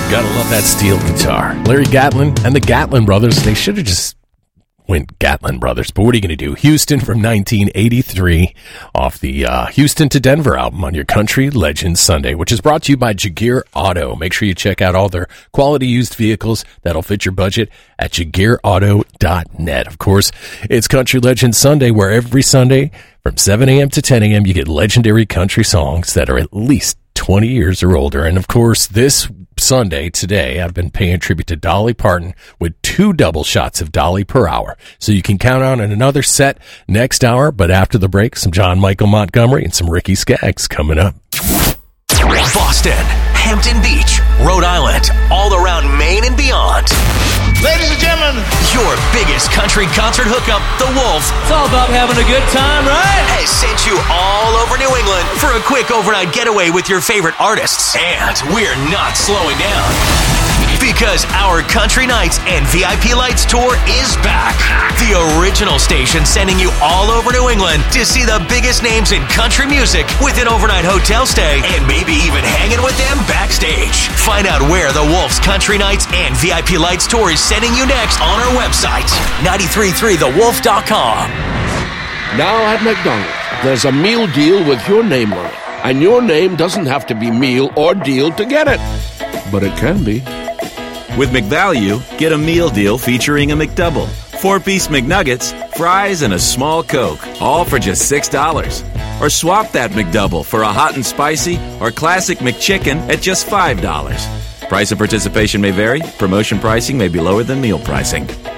Gotta love that steel guitar. Larry Gatlin and the Gatlin Brothers, they should have just went Gatlin Brothers, but what are you going to do? Houston from 1983 off the Houston to Denver album on your Country Legends Sunday, which is brought to you by Jaguar Auto. Make sure you check out all their quality used vehicles that'll fit your budget at jaguarauto.net. Of course, it's Country Legends Sunday, where every Sunday from 7 a.m. to 10 a.m. you get legendary country songs that are at least 20 years or older. And of course, this Sunday, today, I've been paying tribute to Dolly Parton with 2 double shots of Dolly per hour. So you can count on another set next hour, but after the break, some John Michael Montgomery and some Ricky Skaggs coming up. Boston, Hampton Beach, Rhode Island, all around Maine and beyond. Ladies and gentlemen, your biggest country concert hookup, The Wolf. It's all about having a good time, right? Has sent you all over New England for a quick overnight getaway with your favorite artists. And we're not slowing down, because our Country Nights and VIP Lights tour is back. The original station sending you all over New England to see the biggest names in country music with an overnight hotel stay and maybe even hanging with them backstage. Find out where the Wolf's Country Nights and VIP Lights tour is sending you next on our website, 933thewolf.com. Now at McDonald's, there's a meal deal with your name on it. And your name doesn't have to be meal or deal to get it. But it can be. With McValue, get a meal deal featuring a McDouble, 4-piece McNuggets, fries, and a small Coke, all for just $6. Or swap that McDouble for a hot and spicy or classic McChicken at just $5. Price and participation may vary. Promotion pricing may be lower than meal pricing.